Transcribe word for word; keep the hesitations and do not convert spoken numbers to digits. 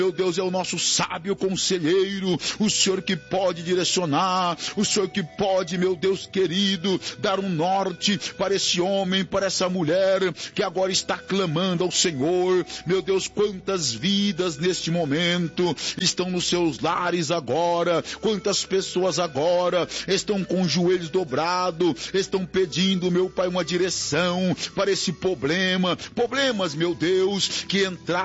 meu Deus, é o nosso sábio conselheiro, o Senhor que pode direcionar, o Senhor que pode, meu Deus querido, dar um norte para esse homem, para essa mulher, que agora está clamando ao Senhor. Meu Deus, quantas vidas neste momento estão nos seus lares agora, quantas pessoas agora estão com os joelhos dobrados, estão pedindo, meu Pai, uma direção para esse problema, problemas, meu Deus, que entraram